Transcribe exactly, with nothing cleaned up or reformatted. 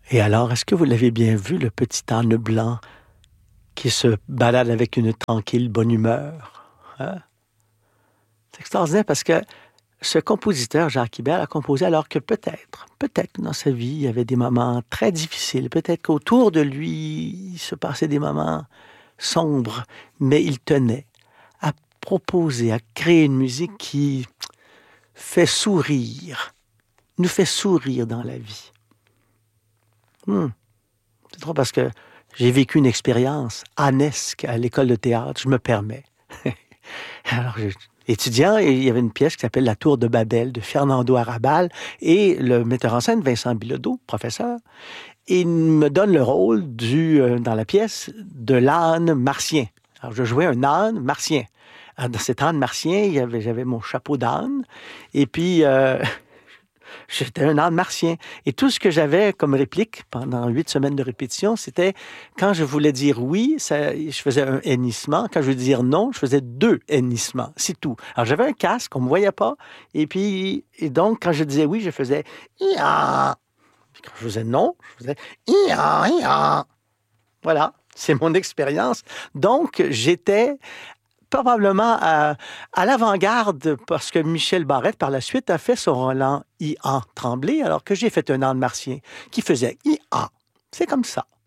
Et alors, est-ce que vous l'avez bien vu, le petit âne blanc qui se balade avec une tranquille bonne humeur? Hein? C'est extraordinaire parce que ce compositeur, Jacques Ibert, a composé alors que peut-être, peut-être dans sa vie, il y avait des moments très difficiles. Peut-être qu'autour de lui, il se passait des moments sombres, mais il tenait à proposer, à créer une musique qui fait sourire, nous fait sourire dans la vie. Hmm. C'est trop parce que j'ai vécu une expérience annesque à l'école de théâtre, je me permets. Alors, je, étudiant, il y avait une pièce qui s'appelle La Tour de Babel de Fernando Arrabal et le metteur en scène, Vincent Bilodeau, professeur, il me donne le rôle du, euh, dans la pièce de l'âne martien. Alors, je jouais un âne martien. Alors, dans cet âne martien, il y avait, j'avais mon chapeau d'âne et puis... Euh, J'étais un âne martien. Et tout ce que j'avais comme réplique pendant huit semaines de répétition, c'était quand je voulais dire oui, ça, je faisais un hennissement. Quand je voulais dire non, je faisais deux hennissements. C'est tout. Alors, j'avais un casque, on ne me voyait pas. Et puis, et donc, quand je disais oui, je faisais ia. Puis quand je faisais non, je faisais ia, ia. Voilà. C'est mon expérience. Donc, j'étais probablement à, à l'avant-garde parce que Michel Barrette, par la suite, a fait son Roland I A Tremblay, alors que j'ai fait un âne martien qui faisait I A. C'est comme ça.